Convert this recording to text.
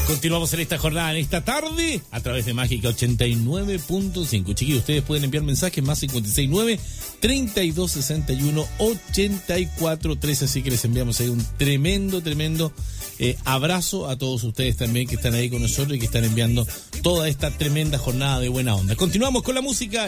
Continuamos en esta jornada, en esta tarde, a través de Mágica 89.5. Chiquillos, ustedes pueden enviar mensajes más 569-3261-8413. Así que les enviamos ahí un tremendo abrazo a todos ustedes también que están ahí con nosotros y que están enviando toda esta tremenda jornada de buena onda. Continuamos con la música.